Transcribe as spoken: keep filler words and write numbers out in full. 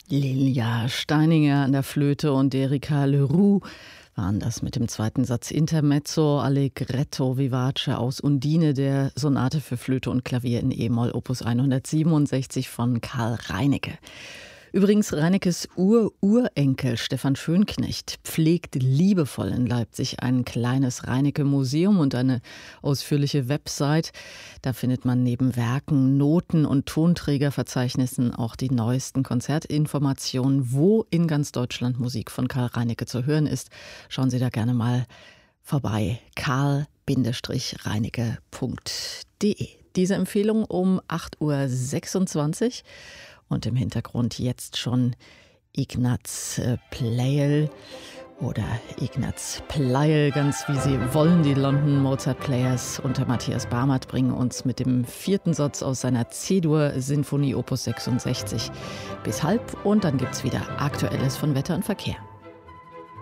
Lilia Steininger an der Flöte und Erika Leroux waren das mit dem zweiten Satz Intermezzo Allegretto Vivace aus Undine, der Sonate für Flöte und Klavier in E-Moll Opus hundertsiebenundsechzig von Karl Reinecke. Übrigens, Reinekes Ur-Urenkel Stefan Schönknecht pflegt liebevoll in Leipzig ein kleines Reinecke-Museum und eine ausführliche Website. Da findet man neben Werken, Noten und Tonträgerverzeichnissen auch die neuesten Konzertinformationen, wo in ganz Deutschland Musik von Karl Reinecke zu hören ist. Schauen Sie da gerne mal vorbei. karl Reinecke punkt de. Diese Empfehlung um acht Uhr sechsundzwanzig. Und im Hintergrund jetzt schon Ignaz Pleil oder Ignaz Pleil, ganz wie sie wollen. Die London Mozart Players unter Matthias Barmert bringen uns mit dem vierten Satz aus seiner C-Dur-Sinfonie Opus sechsundsechzig bis halb. Und dann gibt's wieder Aktuelles von Wetter und Verkehr.